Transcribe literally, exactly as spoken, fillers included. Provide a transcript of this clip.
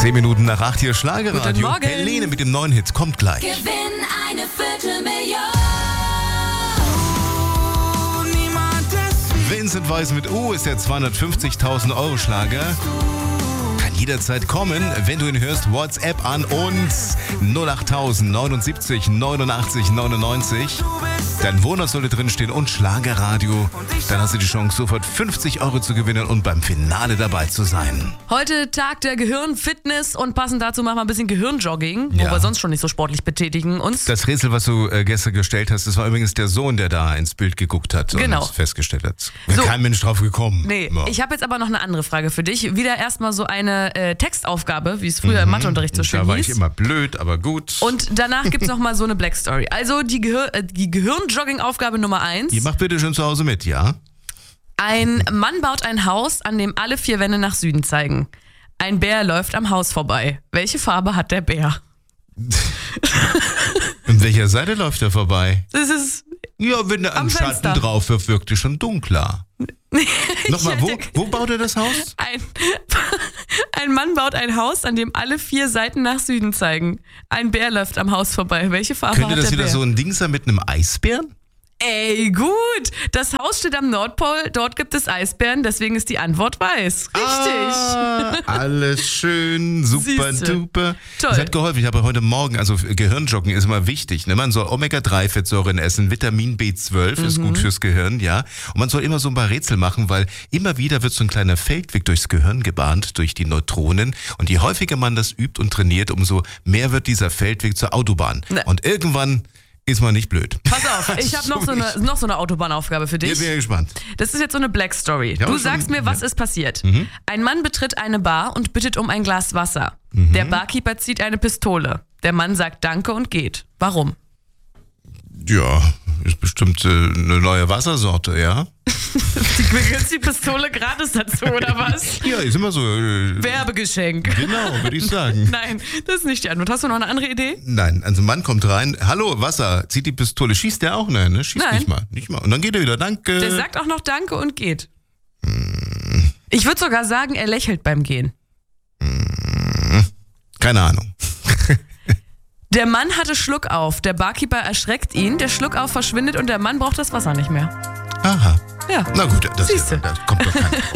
Zehn Minuten nach acht hier Schlagerradio. Guten Morgen. Helene mit dem neuen Hit kommt gleich. Gewinn eine Viertelmillion. Vincent Weiss mit U ist der zweihundertfünfzigtausend Euro Schlager. Kann jederzeit kommen, wenn du ihn hörst. WhatsApp an uns null acht neunundsiebzig neunundachtzig neunundneunzig. Dein Wohnort sollte drinstehen und Schlagerradio. Dann hast du die Chance, sofort fünfzig Euro zu gewinnen und beim Finale dabei zu sein. Heute Tag der Gehirnfitness und passend dazu machen wir ein bisschen Gehirnjogging, wo Ja. wir sonst schon nicht so sportlich betätigen uns. Das Rätsel, was du äh, gestern gestellt hast, das war übrigens der Sohn, der da ins Bild geguckt hat Genau. und es festgestellt hat. Wäre So. kein Mensch drauf gekommen. Nee, Ja. ich habe jetzt aber noch eine andere Frage für dich. Wieder erstmal so eine äh, Textaufgabe, wie es früher im Matheunterricht so schön Da war hieß. ich immer blöd, aber gut. Und danach gibt's noch mal so eine Black Story. Also die, Gehir äh, die Gehirnjogging-Aufgabe Nummer eins. Ihr macht bitte schon zu Hause mit, ja? Ein Mann baut ein Haus, an dem alle vier Wände nach Süden zeigen. Ein Bär läuft am Haus vorbei. Welche Farbe hat der Bär? An welcher Seite läuft er vorbei? Das ist... Ja, wenn er Am einen Schatten Fenster. drauf wirft, wirkt er schon dunkler. Nochmal, wo, hätte- wo baut er das Haus? Ein, ein Mann baut ein Haus, an dem alle vier Seiten nach Süden zeigen. Ein Bär läuft am Haus vorbei. Welche Farbe Könnte hat das der wieder Bär? so ein Ding sein mit einem Eisbären? Ey, gut. Das Haus steht am Nordpol, dort gibt es Eisbären, deswegen ist die Antwort weiß. Richtig. Ah, alles schön, super Siehste. duper. Toll. Das hat geholfen. Ich habe heute Morgen, also Gehirnjoggen ist immer wichtig. Ne? Man soll Omega drei Fettsäuren essen, Vitamin B zwölf ist Mhm. gut fürs Gehirn, ja. Und man soll immer so ein paar Rätsel machen, weil immer wieder wird so ein kleiner Feldweg durchs Gehirn gebahnt, durch die Neutronen. Und je häufiger man das übt und trainiert, umso mehr wird dieser Feldweg zur Autobahn. Ne. Und irgendwann ist man nicht blöd. Pass auf, ich habe noch, so eine, noch so eine Autobahnaufgabe für dich. Jetzt bin ich gespannt. Das ist jetzt so eine Black Story. Ja, Du aber schon- sagst mir, was ja. ist passiert. Mhm. Ein Mann betritt eine Bar und bittet um ein Glas Wasser. Mhm. Der Barkeeper zieht eine Pistole. Der Mann sagt Danke und geht. Warum? Ja, ist bestimmt äh, eine neue Wassersorte, ja. Die kriegst die Pistole gratis dazu, oder was? Ja, ist immer so. Äh, Werbegeschenk. genau, würde ich sagen. Nein, das ist nicht die Antwort. Hast du noch eine andere Idee? Nein, also ein Mann kommt rein, hallo, Wasser, zieht die Pistole, schießt der auch? Nein, ne? Schießt Nein. nicht mal, nicht mal. Und dann geht er wieder, danke. Der sagt auch noch Danke und geht. Ich würde sogar sagen, er lächelt beim Gehen. Keine Ahnung. Der Mann hatte Schluck auf. Der Barkeeper erschreckt ihn. Der Schluck auf verschwindet und der Mann braucht das Wasser nicht mehr. Aha. Ja. Na gut, das, Siehste. das kommt doch kein